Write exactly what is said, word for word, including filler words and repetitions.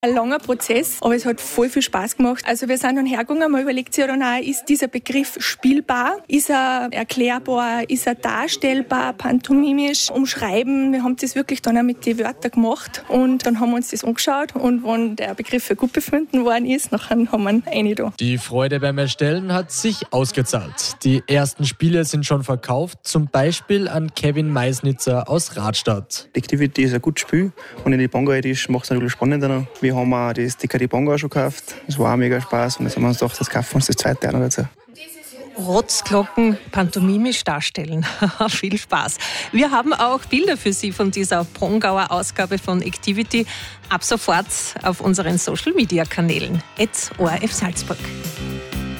Ein langer Prozess, aber es hat voll viel Spaß gemacht. Also wir sind dann hergegangen, man überlegt sich ja dann auch, ist dieser Begriff spielbar? Ist er erklärbar? Ist er darstellbar, pantomimisch, umschreiben? Wir haben das wirklich dann auch mit den Wörtern gemacht und dann haben wir uns das angeschaut und wenn der Begriff für gut befunden worden ist, dann haben wir ihn rein da. Die Freude beim Erstellen hat sich ausgezahlt. Die ersten Spiele sind schon verkauft, zum Beispiel an Kevin Meisnitzer aus Radstadt. Activity ist ein gutes Spiel und in die Bongo Edition macht es natürlich spannender. Wir haben auch das D K D Bongo auch schon gekauft. Das war auch mega Spaß und jetzt haben wir uns gedacht, das kaufen wir uns das zweite auch noch dazu. Rotzglocken pantomimisch darstellen. Viel Spaß. Wir haben auch Bilder für Sie von dieser Brongauer Ausgabe von Activity ab sofort auf unseren Social-Media-Kanälen. at O R F Salzburg.